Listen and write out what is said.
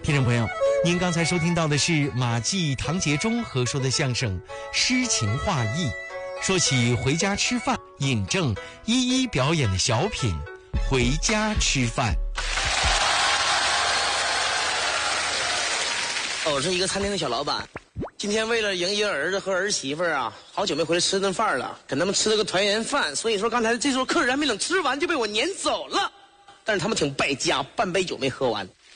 听众朋友，您刚才收听到的是马季、唐杰忠合说的相声《诗情画意》，说起回家吃饭，尹正一一表演的小品《回家吃饭》。 我是一个餐厅的小老板，今天为了迎一个儿子和儿媳妇啊，好久没回来吃顿饭了，跟他们吃了个团圆饭，所以说刚才这桌客人还没等吃完就被我撵走了，但是他们挺败家，半杯酒没喝完。